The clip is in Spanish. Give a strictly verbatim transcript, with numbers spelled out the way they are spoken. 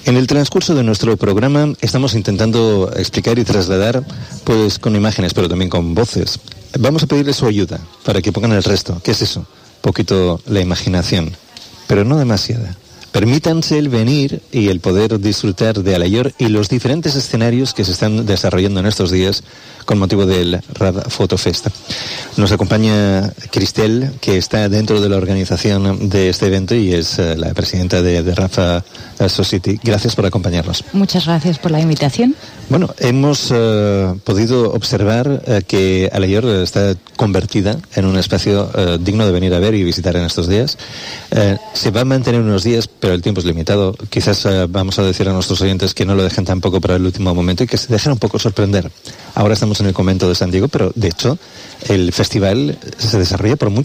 En el transcurso de nuestro programa estamos intentando explicar y trasladar, pues con imágenes, pero también con voces. Vamos a pedirles su ayuda para que pongan el resto. ¿Qué es eso? Poquito la imaginación, pero no demasiada. Permítanse el venir y el poder disfrutar de Alayor y los diferentes escenarios que se están desarrollando en estos días con motivo del Rad Photo Fest. Nos acompaña Cristel, que está dentro de la organización de este evento y es uh, la presidenta de, de Rafa Society. Gracias por acompañarnos. Muchas gracias por la invitación. Bueno, hemos uh, podido observar uh, que Alayor está convertida en un espacio uh, digno de venir a ver y visitar en estos días. Uh, se va a mantener unos días, pero el tiempo es limitado. Quizás uh, vamos a decir a nuestros oyentes que no lo dejen tampoco para el último momento y que se dejen un poco sorprender. Ahora estamos en el convento de San Diego, pero de hecho el festival se desarrolla por mucho